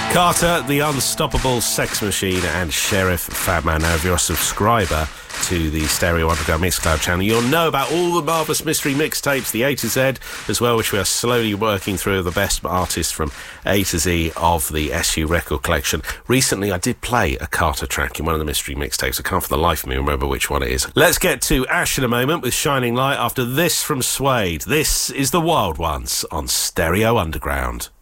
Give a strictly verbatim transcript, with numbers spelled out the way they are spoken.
Carter, the Unstoppable Sex Machine, and Sheriff Fatman. Now, if you're a subscriber to the Stereo Underground Mixcloud channel, you'll know about all the Marvellous Mystery mixtapes, the A to Z as well, which we are slowly working through the best artists from A to Z of the S U record collection. Recently, I did play a Carter track in one of the Mystery mixtapes. I can't for the life of me remember which one it is. Let's get to Ash in a moment with Shining Light after this from Suede. This is The Wild Ones on Stereo Underground.